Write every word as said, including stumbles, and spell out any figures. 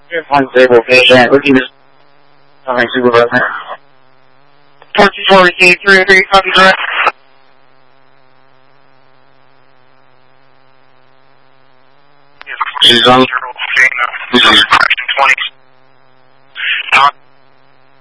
One stable patient. Looking to something supervisor. twenty-four, receive three oh three, copy direct. She's on. She's on. twenty